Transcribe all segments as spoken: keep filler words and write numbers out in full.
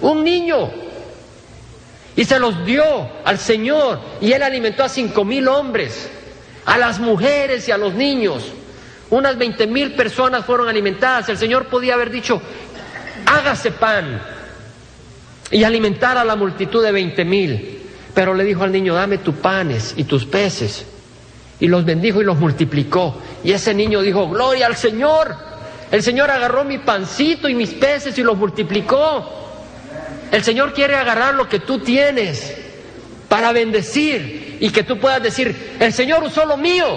un niño. Y se los dio al Señor, y Él alimentó a cinco mil hombres, a las mujeres y a los niños. Unas veinte mil personas fueron alimentadas. El Señor podía haber dicho, hágase pan, y alimentar a la multitud de veinte mil. Pero le dijo al niño, dame tus panes y tus peces. Y los bendijo y los multiplicó. Y ese niño dijo, gloria al Señor. El Señor agarró mi pancito y mis peces y los multiplicó. El Señor quiere agarrar lo que tú tienes para bendecir y que tú puedas decir, el Señor usó lo mío.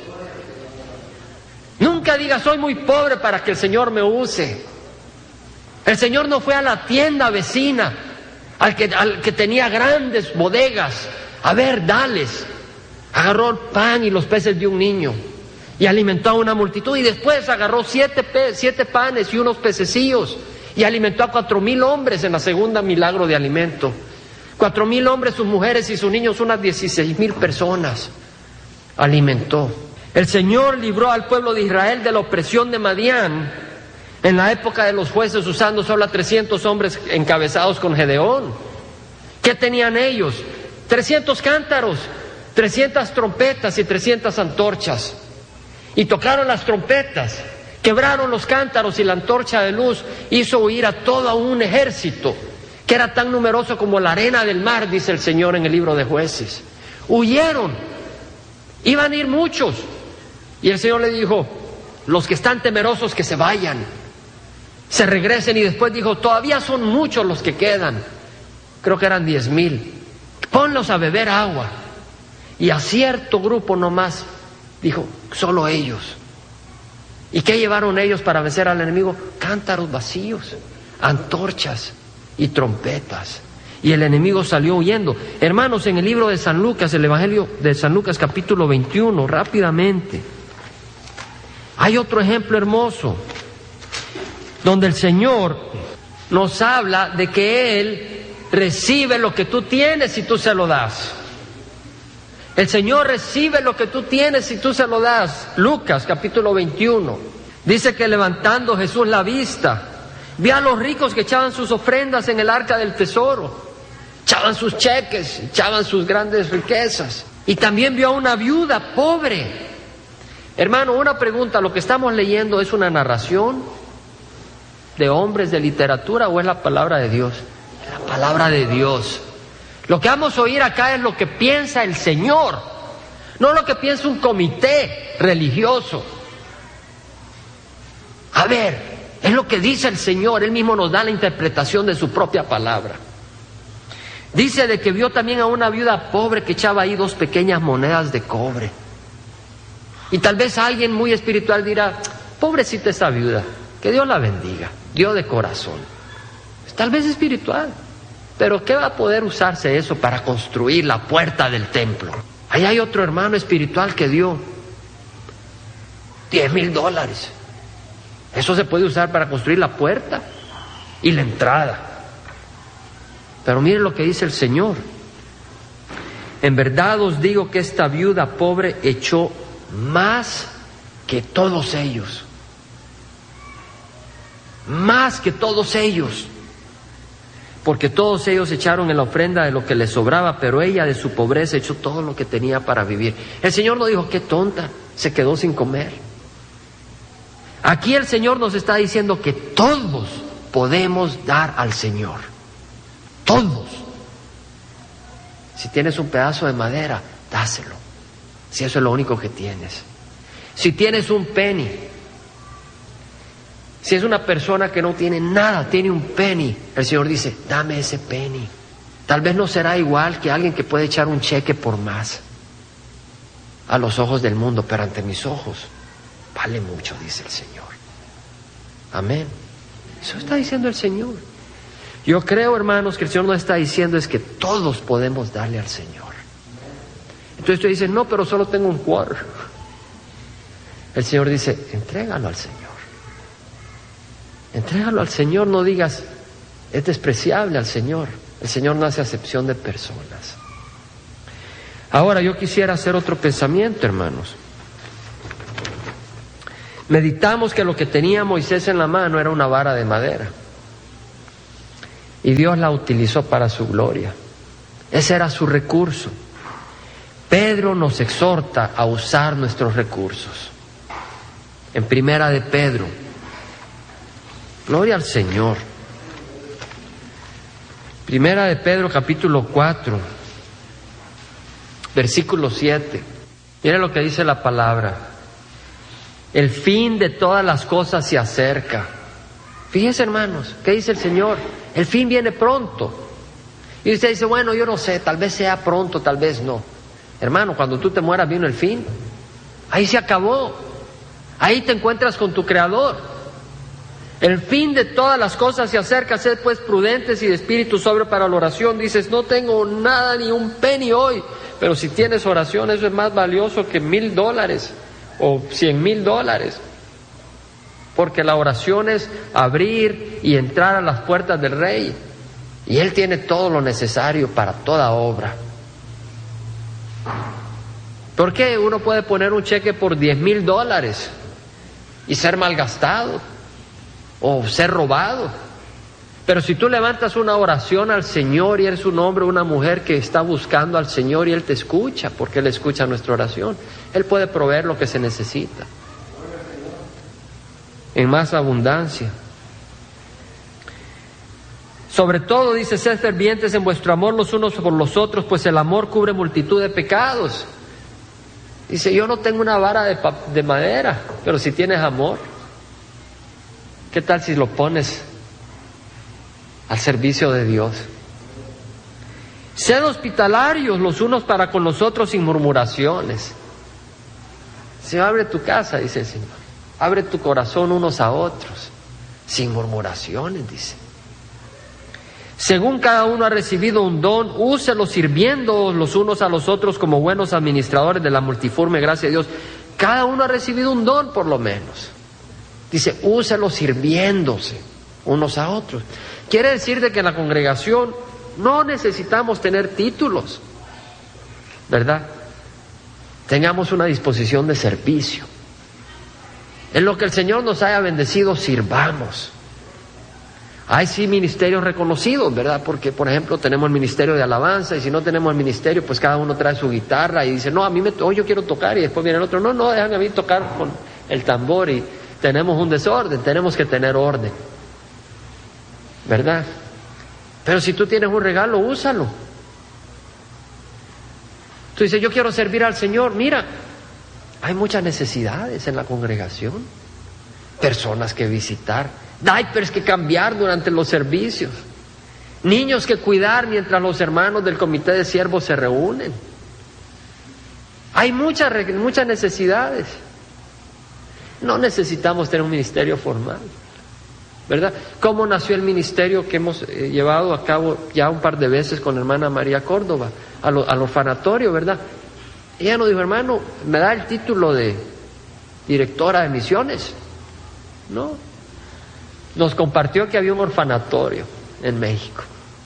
Nunca digas, soy muy pobre para que el Señor me use. El Señor no fue a la tienda vecina, al que, al que tenía grandes bodegas. A ver, dales. Agarró el pan y los peces de un niño y alimentó a una multitud, y después agarró siete, pe siete panes y unos pececillos y alimentó a cuatro mil hombres en la segunda milagro de alimento. Cuatro mil hombres, sus mujeres y sus niños, unas dieciséis mil personas alimentó. El Señor libró al pueblo de Israel de la opresión de Madián en la época de los jueces, usando solo a trescientos hombres encabezados con Gedeón. ¿Qué tenían ellos? trescientos cántaros, trescientas trompetas y trescientas antorchas. Y tocaron las trompetas, quebraron los cántaros, y la antorcha de luz hizo huir a todo un ejército que era tan numeroso como la arena del mar, dice el Señor en el libro de Jueces. Huyeron, iban a ir muchos, y el Señor le dijo, los que están temerosos que se vayan, se regresen. Y después dijo, todavía son muchos los que quedan, creo que eran diez mil, ponlos a beber agua. Y a cierto grupo nomás dijo, solo ellos. ¿Y qué llevaron ellos para vencer al enemigo? Cántaros vacíos, antorchas y trompetas. Y el enemigo salió huyendo. Hermanos, en el libro de San Lucas, el Evangelio de San Lucas capítulo veintiuno, rápidamente, hay otro ejemplo hermoso, donde el Señor nos habla de que Él recibe lo que tú tienes si tú se lo das. El Señor recibe lo que tú tienes si tú se lo das. Lucas capítulo veintiuno. Dice que levantando Jesús la vista, vio a los ricos que echaban sus ofrendas en el arca del tesoro. Echaban sus cheques, echaban sus grandes riquezas. Y también vio a una viuda pobre. Hermano, una pregunta, ¿lo que estamos leyendo es una narración de hombres de literatura o es la palabra de Dios? La palabra de Dios. Lo que vamos a oír acá es lo que piensa el Señor, no lo que piensa un comité religioso. A ver, es lo que dice el Señor. Él mismo nos da la interpretación de su propia palabra. Dice de que vio también a una viuda pobre que echaba ahí dos pequeñas monedas de cobre. Y tal vez alguien muy espiritual dirá, pobrecita esa viuda, que Dios la bendiga, Dios de corazón. Tal vez espiritual. Pero ¿qué va a poder usarse eso para construir la puerta del templo? Ahí hay otro hermano espiritual que dio diez mil dólares. Eso se puede usar para construir la puerta y la entrada. Pero miren lo que dice el Señor. En verdad os digo que esta viuda pobre echó más que todos ellos. Más que todos ellos. Porque todos ellos echaron en la ofrenda de lo que les sobraba, pero ella de su pobreza echó todo lo que tenía para vivir. El Señor no dijo, qué tonta, se quedó sin comer. Aquí el Señor nos está diciendo que todos podemos dar al Señor. Todos. Si tienes un pedazo de madera, dáselo. Si eso es lo único que tienes. Si tienes un penny, si es una persona que no tiene nada, tiene un penny, el Señor dice, dame ese penny. Tal vez no será igual que alguien que puede echar un cheque por más a los ojos del mundo, pero ante mis ojos vale mucho, dice el Señor. Amén. Eso está diciendo el Señor. Yo creo, hermanos, que el Señor nos está diciendo es que todos podemos darle al Señor. Entonces tú dices, no, pero solo tengo un quarter. El Señor dice, entrégalo al Señor. Entrégalo al Señor, no digas, es despreciable al Señor. El Señor no hace acepción de personas. Ahora yo quisiera hacer otro pensamiento, hermanos. Meditamos que lo que tenía Moisés en la mano era una vara de madera. y Dios la utilizó para su gloria. Ese era su recurso. Pedro nos exhorta a usar nuestros recursos. En Primera de Pedro, gloria al Señor. Primera de Pedro, capítulo cuatro, versículo siete. Mire lo que dice la palabra. El fin de todas las cosas se acerca. Fíjense, hermanos, ¿qué dice el Señor? El fin viene pronto. Y usted dice, bueno, yo no sé, tal vez sea pronto, tal vez no. Hermano, cuando tú te mueras vino el fin. Ahí se acabó. Ahí te encuentras con tu Creador. El fin de todas las cosas se acerca. Sed pues prudentes y de espíritu sobrio para la oración. Dices, no tengo nada ni un penny hoy. Pero si tienes oración, eso es más valioso que mil dólares o cien mil dólares. Porque la oración es abrir y entrar a las puertas del Rey. Y Él tiene todo lo necesario para toda obra. ¿Por qué uno puede poner un cheque por diez mil dólares y ser malgastado o ser robado? Pero si tú levantas una oración al Señor y eres un hombre o una mujer que está buscando al Señor y Él te escucha, porque Él escucha nuestra oración, Él puede proveer lo que se necesita en más abundancia. Sobre todo, dice, sed fervientes en vuestro amor los unos por los otros, pues el amor cubre multitud de pecados. Dice, yo no tengo una vara de, de madera, pero si tienes amor, ¿qué tal si lo pones al servicio de Dios? Sed hospitalarios los unos para con los otros sin murmuraciones. Se abre tu casa, dice el Señor. Abre tu corazón unos a otros, sin murmuraciones, dice. Según cada uno ha recibido un don, úselo sirviendo los unos a los otros como buenos administradores de la multiforme gracia de Dios. Cada uno ha recibido un don, por lo menos. Dice, úselo sirviéndose unos a otros. Quiere decir de que en la congregación no necesitamos tener títulos, ¿verdad? Tengamos una disposición de servicio. En lo que el Señor nos haya bendecido, sirvamos. Hay sí ministerios reconocidos, ¿verdad? Porque, por ejemplo, tenemos el ministerio de alabanza, y si no tenemos el ministerio, pues cada uno trae su guitarra y dice, no, a mí me, oh, yo quiero tocar, y después viene el otro, no, no, dejan a mí tocar con el tambor, y tenemos un desorden, tenemos que tener orden, ¿verdad? Pero si tú tienes un regalo, úsalo. Tú dices, yo quiero servir al Señor. Mira, hay muchas necesidades en la congregación, personas que visitar, diapers que cambiar durante los servicios, niños que cuidar mientras los hermanos del comité de siervos se reúnen. Hay muchas, muchas necesidades. No necesitamos tener un ministerio formal, ¿verdad? ¿Cómo nació el ministerio que hemos eh, llevado a cabo ya un par de veces con la hermana María Córdoba, a lo, al orfanatorio, ¿verdad? Ella nos dijo, hermano, ¿me da el título de directora de misiones? No. Nos compartió que había un orfanatorio en México.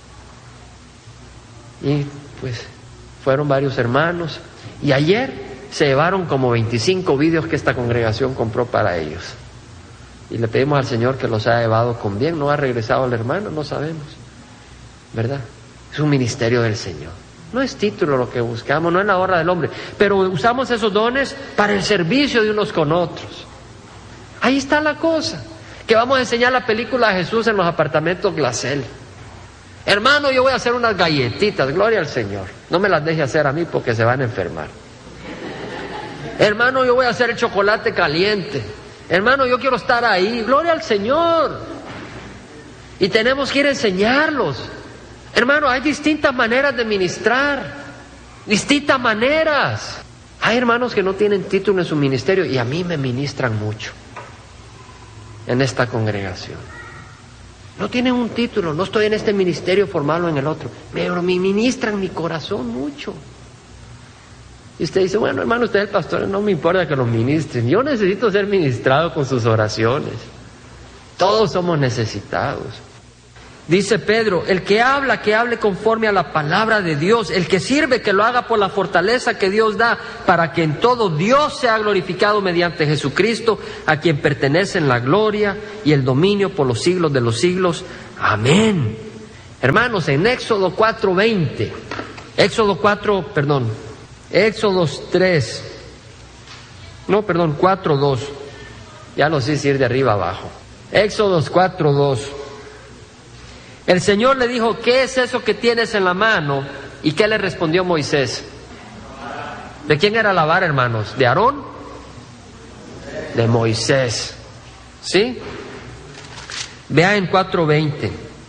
Y pues fueron varios hermanos. Y ayer se llevaron como veinticinco vídeos que esta congregación compró para ellos. Y le pedimos al Señor que los haya llevado con bien. ¿No ha regresado el hermano? No sabemos, ¿verdad? Es un ministerio del Señor. No es título lo que buscamos, no es la honra del hombre, pero usamos esos dones para el servicio de unos con otros. Ahí está la cosa. Que vamos a enseñar la película de Jesús en los apartamentos Glacel. Hermano, yo voy a hacer unas galletitas, gloria al Señor. No me las deje hacer a mí porque se van a enfermar. Hermano, yo voy a hacer el chocolate caliente. Hermano, yo quiero estar ahí, gloria al Señor. Y tenemos que ir a enseñarlos. Hermano, hay distintas maneras de ministrar, distintas maneras. Hay hermanos que no tienen título en su ministerio y a mí me ministran mucho en esta congregación. No tienen un título, no estoy en este ministerio formal o en el otro, pero me ministran mi corazón mucho. Y usted dice, bueno, hermano, usted es el pastor, no me importa que lo ministren, yo necesito ser ministrado con sus oraciones. Todos somos necesitados. Dice Pedro, el que habla, que hable conforme a la palabra de Dios, el que sirve, que lo haga por la fortaleza que Dios da, para que en todo Dios sea glorificado mediante Jesucristo, a quien pertenecen la gloria y el dominio por los siglos de los siglos. Amén. Hermanos, en Éxodo cuatro veinte, Éxodo cuatro, perdón, Éxodo tres, no, perdón, cuatro dos, ya los hice ir de arriba abajo. Éxodo cuatro dos. El Señor le dijo, ¿qué es eso que tienes en la mano? ¿Y qué le respondió Moisés? ¿De quién era la vara, hermanos? ¿De Aarón? De Moisés. ¿Sí? Vea en cuatro veinte.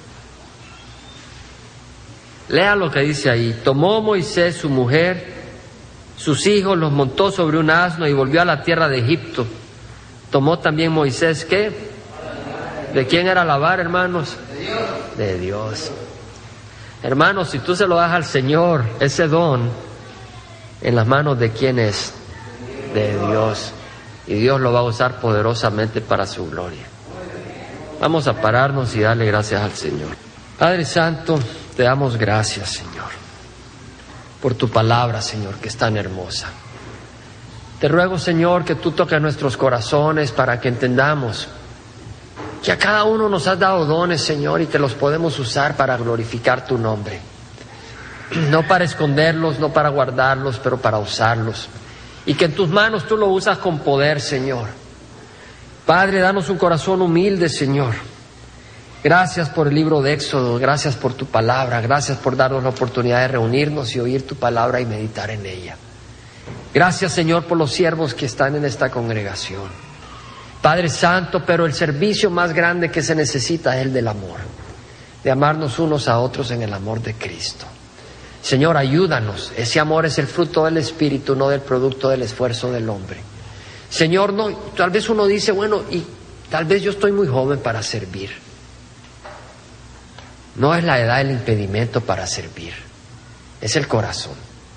Lea lo que dice ahí. Tomó Moisés su mujer, sus hijos, los montó sobre un asno y volvió a la tierra de Egipto. Tomó también Moisés, ¿qué? ¿De quién era la vara, hermanos? De Dios. De Dios. Hermanos, si tú se lo das al Señor, ese don, ¿en las manos de quién es? De Dios. Y Dios lo va a usar poderosamente para su gloria. Vamos a pararnos y darle gracias al Señor. Padre Santo, te damos gracias, Señor, por tu palabra, Señor, que es tan hermosa. Te ruego, Señor, que tú toques nuestros corazones para que entendamos que a cada uno nos has dado dones, Señor, y que los podemos usar para glorificar tu nombre. No para esconderlos, no para guardarlos, pero para usarlos. Y que en tus manos tú lo usas con poder, Señor. Padre, danos un corazón humilde, Señor. Gracias por el libro de Éxodo, gracias por tu palabra, gracias por darnos la oportunidad de reunirnos y oír tu palabra y meditar en ella. Gracias, Señor, por los siervos que están en esta congregación. Padre Santo, pero el servicio más grande que se necesita es el del amor, de amarnos unos a otros en el amor de Cristo. Señor, ayúdanos. Ese amor es el fruto del Espíritu, no del producto del esfuerzo del hombre. Señor, no, tal vez uno dice, bueno, y tal vez yo estoy muy joven para servir. No es la edad el impedimento para servir, es el corazón.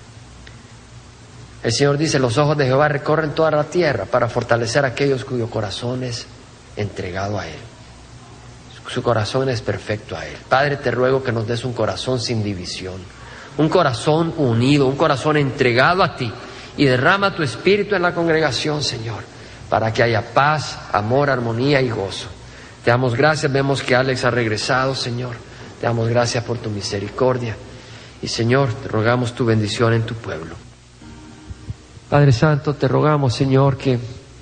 El Señor dice, los ojos de Jehová recorren toda la tierra para fortalecer a aquellos cuyo corazón es entregado a Él. Su corazón es perfecto a Él. Padre, te ruego que nos des un corazón sin división, un corazón unido, un corazón entregado a ti, y derrama tu espíritu en la congregación, Señor, para que haya paz, amor, armonía y gozo. Te damos gracias, vemos que Alex ha regresado, Señor. Te damos gracias por tu misericordia. Y, Señor, te rogamos tu bendición en tu pueblo. Padre Santo, te rogamos, Señor, que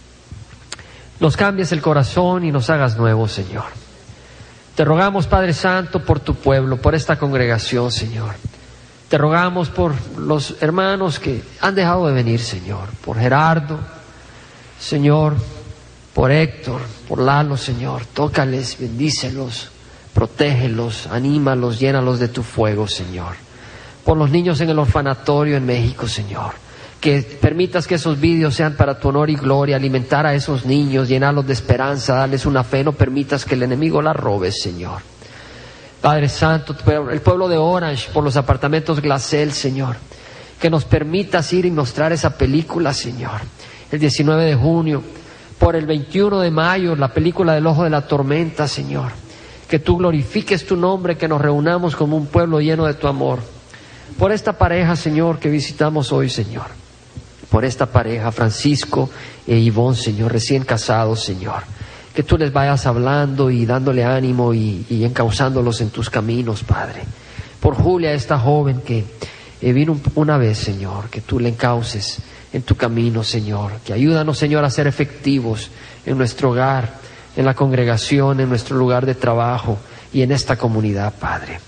nos cambies el corazón y nos hagas nuevos, Señor. Te rogamos, Padre Santo, por tu pueblo, por esta congregación, Señor. Te rogamos por los hermanos que han dejado de venir, Señor, por Gerardo, Señor, por Héctor, por Lalo, Señor. Tócales, bendícelos, protégelos, anímalos, llénalos de tu fuego, Señor. Por los niños en el orfanatorio en México, Señor. Que permitas que esos vídeos sean para tu honor y gloria, alimentar a esos niños, llenarlos de esperanza, darles una fe, no permitas que el enemigo la robe, Señor. Padre Santo, el pueblo de Orange, por los apartamentos Glacel, Señor, que nos permitas ir y mostrar esa película, Señor, el diecinueve de junio, por el veintiuno de mayo, la película del Ojo de la Tormenta, Señor, que tú glorifiques tu nombre, que nos reunamos como un pueblo lleno de tu amor, por esta pareja, Señor, que visitamos hoy, Señor, por esta pareja, Francisco e Ivonne, Señor, recién casados, Señor, que tú les vayas hablando y dándole ánimo y, y encauzándolos en tus caminos, Padre. Por Julia, esta joven que eh, vino una vez, Señor, que tú le encauces en tu camino, Señor. Que ayúdanos, Señor, a ser efectivos en nuestro hogar, en la congregación, en nuestro lugar de trabajo y en esta comunidad, Padre.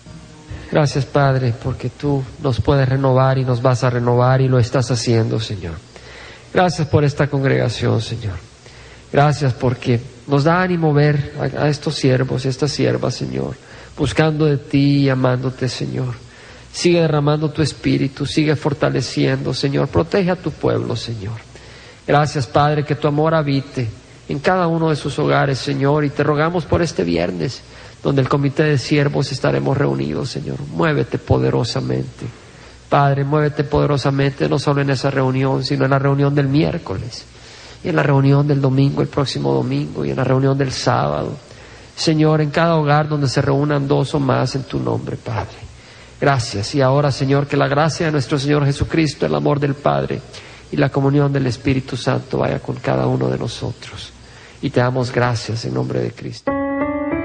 Gracias, Padre, porque tú nos puedes renovar y nos vas a renovar y lo estás haciendo, Señor. Gracias por esta congregación, Señor. Gracias porque nos da ánimo ver a, a estos siervos y estas siervas, Señor, buscando de ti y amándote, Señor. Sigue derramando tu espíritu, sigue fortaleciendo, Señor. Protege a tu pueblo, Señor. Gracias, Padre, que tu amor habite en cada uno de sus hogares, Señor. Y te rogamos por este viernes, donde el comité de siervos estaremos reunidos, Señor. Muévete poderosamente. Padre, muévete poderosamente, no solo en esa reunión, sino en la reunión del miércoles. Y en la reunión del domingo, el próximo domingo, y en la reunión del sábado. Señor, en cada hogar donde se reúnan dos o más en tu nombre, Padre. Gracias. Y ahora, Señor, que la gracia de nuestro Señor Jesucristo, el amor del Padre y la comunión del Espíritu Santo vaya con cada uno de nosotros. Y te damos gracias en nombre de Cristo.